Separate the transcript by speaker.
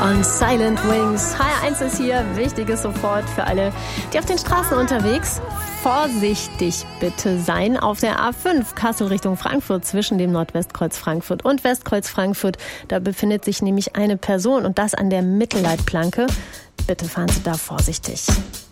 Speaker 1: und Silent Wings. HR1 ist hier, wichtiges sofort für alle, die auf den Straßen unterwegs. Vorsichtig bitte sein auf der A5 Kassel Richtung Frankfurt zwischen dem Nordwestkreuz Frankfurt und Westkreuz Frankfurt. Da befindet sich nämlich eine Person und das an der Mittelleitplanke. Bitte fahren Sie da vorsichtig.